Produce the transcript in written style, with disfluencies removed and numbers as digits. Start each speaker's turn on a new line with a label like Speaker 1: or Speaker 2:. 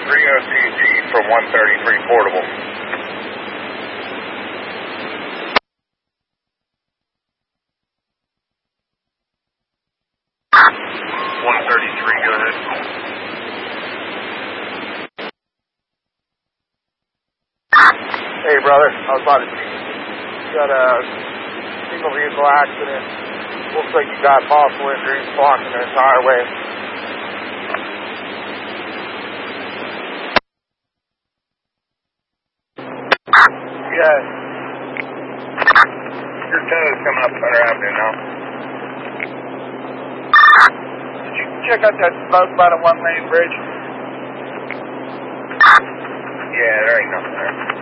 Speaker 1: OCG from 133 portable. Go ahead. Hey brother, I was about to see you got a single vehicle accident. Looks like you got multiple injuries blocking the entire way. Yeah. Your 10 is coming up Thunder Avenue now. Did you check out that smoke by the one-lane bridge? Yeah, there ain't nothing there.